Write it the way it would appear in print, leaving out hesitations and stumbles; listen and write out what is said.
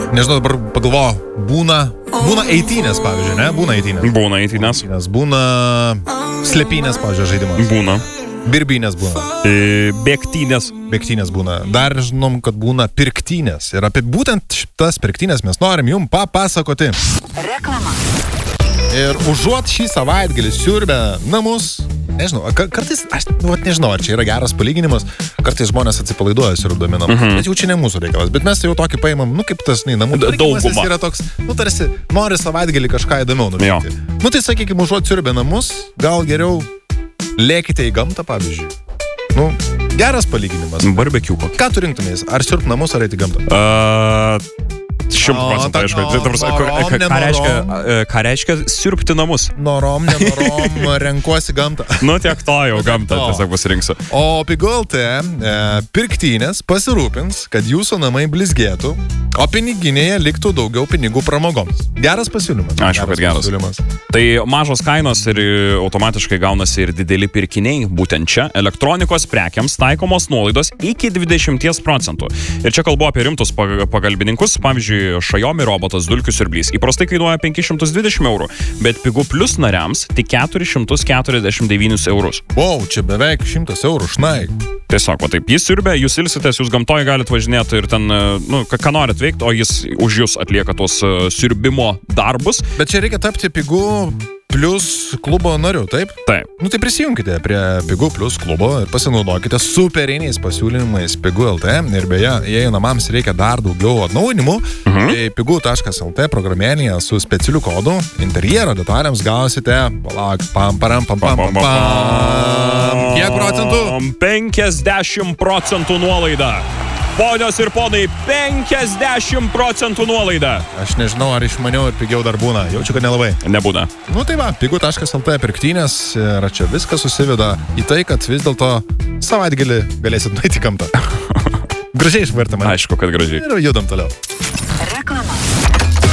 Nežinau, dabar pagalvoju, būna eitynės, pavyzdžiui, ne? Būna eitynės. Būna slepynės, pavyzdžiui, žaidimas. Būna. Birbynės būna. Bėgtynės būna. Dar žinom, kad būna pirktynės. Ir apie būtent šitas pirktynės mes norim jums papasakoti. Reklama. Ir užuot šį savaitgalį siurbę namus, nežinau, kartais, aš nežinau, ar čia yra geras palyginimas, kartais žmonės atsipalaiduoja siurbdami namus. Bet jau čia ne mūsų reikalas, bet mes jau tokį paimam, kaip tas, namų tvarkymas yra toks, tarsi nori savaitgalį kažką įdomiau nuveikti. Tai sakykime, užuot siurbę namus, gal geriau lėkite į gamtą, pavyzdžiui. Geras palyginimas. Barbekiu kokį. Ką tu rinktumės? Ar siurbt namus, ar eiti į gamtą? 100%, aišku. Ką reiškia siurbti namus? Norom, nenorom, renkuosi gamtą. Tiek to jau gamtą tiesiog pasirinksiu. O Pigu LT pirktynės pasirūpins, kad jūsų namai blizgėtų, o piniginėje liktų daugiau pinigų pramogoms. Geras pasiūlymas. Aišku, kad geras. Tai mažos kainos ir automatiškai gaunasi ir dideli pirkiniai. Būtent čia elektronikos prekiams taikomos nuolaidos iki 20%. Ir čia kalbu apie rimtus pagalbininkus, pavyzdžiui, Xiaomi robotas dulkių siurblys įprastai kainuoja 520 eurų, bet Pigu Plus nariams tik 449 eurus. Wow, čia beveik 100 eurų, šnai. Tiesiog, taip, jis siurbia, jūs ilsitės, jūs gamtoje galite važinėti ir ten, ką norit veikti, o jis už jūs atlieka tos siurbimo darbus. Bet čia reikia tapti Pigu Plus klubo nariu, taip? Taip. Tai prisijunkite prie Pigu Plus klubo ir pasinaudokite superiniais pasiūlymais Pigu LT. Ir beje, jei namams reikia dar daugiau atnaujinimų, tai pigu.lt programėlėje su specialiu kodu interjero detalėms gausite, kiek procentų? 50% nuolaida. Ponios ir ponai, 50% nuolaida. Aš nežinau, ar išmaniau ir pigiau dar būna. Jaučiu, kad nelabai. Nebūna. Tai va, pigu.lt pirktynės ir čia viskas susiveda į tai, kad vis dėlto savaitgalį galėsit nueiti į gamtą. Gražiai išvartama. Aišku, kad gražiai. Ir judam toliau. Reklama.